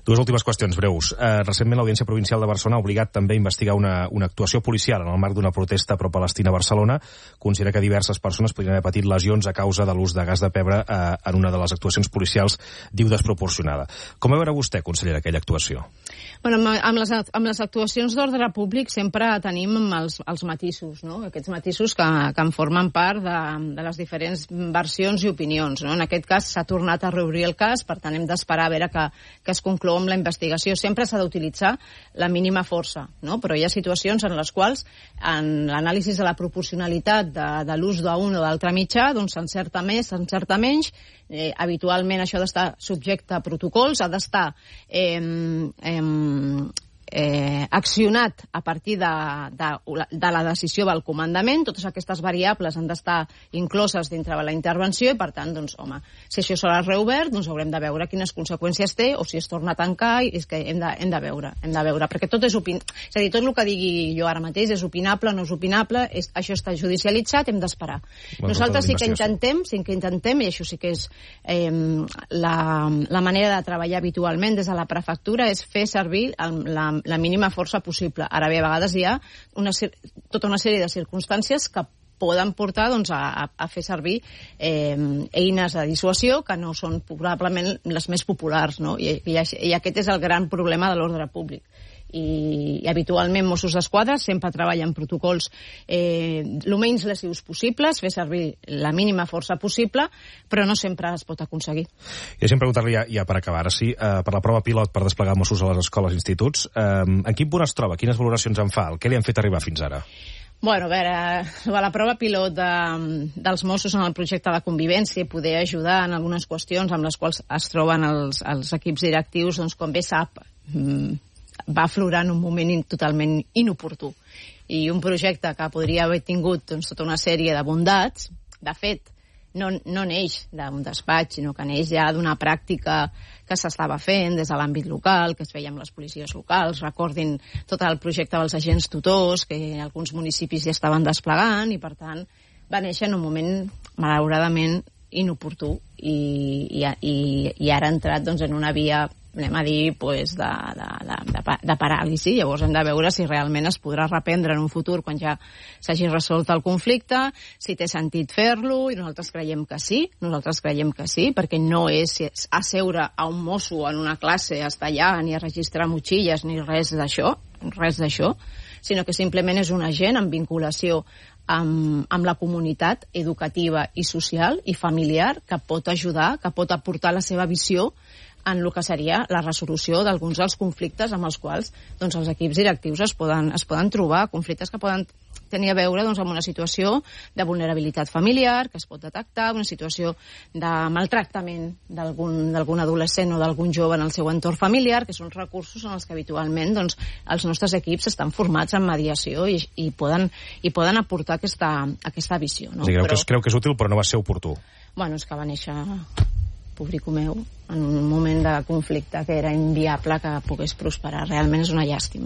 Dues últimes qüestions breus. Recentment l'Audiència Provincial de Barcelona ha obligat també a investigar una actuació policial en el marc d'una protesta pro-palestina a Barcelona. Considera que diverses persones podrien haver patit lesions a causa de l'ús de gas de pebre en una de les actuacions policials, diu, desproporcionada. Com va veure vostè, consellera, aquella actuació? Bueno, amb les actuacions d'ordre públic sempre tenim els matisos, no? Aquests matisos que en formen part de les diferents versions i opinions, no? En aquest cas s'ha tornat a reobrir el cas, per tant hem d'esperar a veure que es conclou amb la investigació. Sempre s'ha d'utilitzar la mínima força, no? Però hi ha situacions en les quals en l'anàlisi de la proporcionalitat de l'ús d'un o d'altre mitjà, doncs s'encerta més, s'encerta menys. Habitualment això ha d'estar subjecte a protocols, ha d'estar accionat a partir de la decisió del comandament. Totes aquestes variables han d'estar incloses dintre de la intervenció i, per tant, doncs, home, si això serà reobert, doncs haurem de veure quines conseqüències té o si es torna a tancar, i és que hem de veure, perquè tot és és a dir, tot el que digui jo ara mateix és opinable, no és opinable, això està judicialitzat, hem d'esperar. Nosaltres sí que intentem, i això sí que és la manera de treballar habitualment des de la prefectura, és fer servir la mínima força possible. Ara bé, a vegades hi ha tota una sèrie de circumstàncies que poden portar a fer servir eines de dissuasió que no són probablement les més populars, no? I aquest és el gran problema de l'ordre públic. I habitualment Mossos d'Esquadra sempre treballen protocols el menys lesius possibles, fer servir la mínima força possible, però no sempre es pot aconseguir. I deixem preguntar-li ja per acabar, ara sí, per la prova pilot per desplegar Mossos a les escoles i instituts, en quin punt es troba? Quines valoracions en fa? Què li han fet arribar fins ara? Bueno, a veure, la prova pilot dels Mossos en el projecte de convivència i poder ajudar en algunes qüestions amb les quals es troben els equips directius, doncs com bé sap, va aflorar en un moment totalment inoportú. I un projecte que podria haver tingut tota una sèrie de bondats, de fet, no neix d'un despatx, sinó que neix ja d'una pràctica que s'estava fent des de l'àmbit local, que es feia amb les policies locals. Recordin tot el projecte dels agents tutors, que en alguns municipis ja estaven desplegant, i per tant va néixer en un moment malauradament inoportú i ara ha entrat en una via, anem a dir, de paràlisi. Llavors hem de veure si realment es podrà reprendre en un futur quan ja s'hagi resolt el conflicte, si té sentit fer-lo, i nosaltres creiem que sí, perquè no és asseure a un mosso en una classe a estar allà, ni a registrar motxilles, ni res d'això, sinó que simplement és un agent en vinculació amb la comunitat educativa i social i familiar que pot ajudar, que pot aportar la seva visió en el que seria la resolució d'alguns dels conflictes amb els quals els equips directius es poden trobar, conflictes que poden tenir a veure amb una situació de vulnerabilitat familiar, que es pot detectar, una situació de maltractament d'algun adolescent o d'algun jove en el seu entorn familiar, que són recursos en els que habitualment els nostres equips estan formats en mediació i poden aportar aquesta visió. No? Creu que és útil però no va ser oportú. Bueno, és que va néixer Publico meu en un moment de conflicte que era inviable que pogués prosperar. Realment és una llàstima.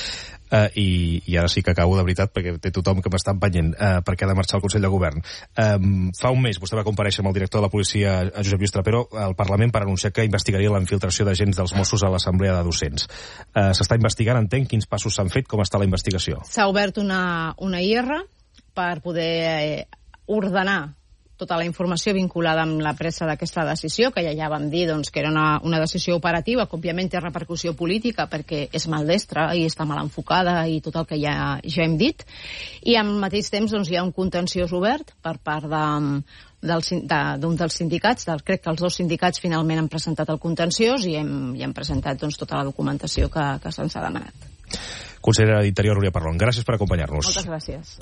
I ara sí que acabo de veritat, perquè té tothom que m'està empenyent perquè ha de marxar al Consell de Govern. Fa un mes vostè va comparèixer amb el director de la policia, Josep Lluís Trapero, al Parlament per anunciar que investigaria la infiltració d'agents dels Mossos a l'Assemblea de Docents. S'està investigant, entenc, quins passos s'han fet, com està la investigació? S'ha obert una IR per poder ordenar tota la informació vinculada amb la presa d'aquesta decisió, que ja vam dir que era una decisió operativa, que òbviament té repercussió política perquè és maldestra i està mal enfocada i tot el que ja hem dit. I al mateix temps hi ha un contenciós obert per part d'un dels sindicats, crec que els dos sindicats finalment han presentat el contenciós i hem presentat tota la documentació que se'ns ha demanat. Consellera d'Interior, Núria Parlon, gràcies per acompanyar-nos. Moltes gràcies.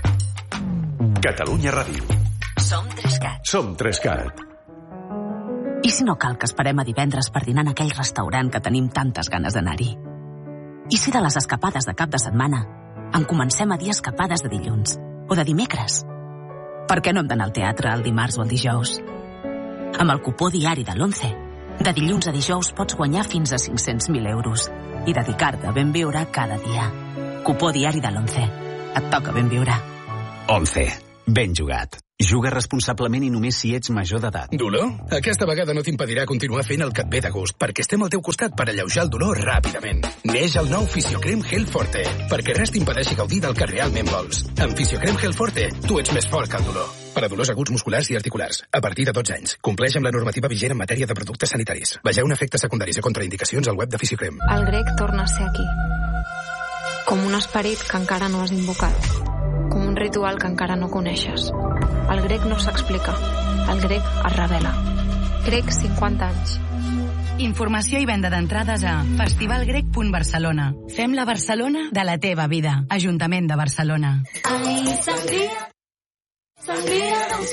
Catalunya Ràdio. Som 3Cat. I si no cal que esperem a divendres per dinar en aquell restaurant que tenim tantes ganes d'anar-hi? I si de les escapades de cap de setmana en comencem a dir escapades de dilluns o de dimecres? Per què no hem d'anar al teatre el dimarts o el dijous? Amb el cupó diari de l'11, de dilluns a dijous pots guanyar fins a 500.000 euros i dedicar-te a ben viure cada dia. Cupó diari de l'11. Et toca ben viure. 11. Ben jugat. Juga responsablement i només si ets major d'edat. Dolor? Aquesta vegada no t'impedirà continuar fent el que et ve de gust, perquè estem al teu costat per alleujar el dolor ràpidament. Neix el nou Fisiocrem Gel Forte, perquè res t'impedeixi gaudir del que realment vols. Amb Fisiocrem Gel Forte, tu ets més fort que el dolor. Per a dolors aguts musculars i articulars, a partir de 12 anys. Compleix amb la normativa vigent en matèria de productes sanitaris. Vegeu efectes secundaris i contraindicacions al web de Fisiocrem. El grec torna a ser aquí. Com un esperit que encara no has invocat. Com un ritual que encara no coneixes. El grec no s'explica. El grec es revela. Grec 50 anys. Informació i venda d'entrades a festivalgrec.barcelona. Fem la Barcelona de la teva vida. Ajuntament de Barcelona. Ai, sangria, sangria,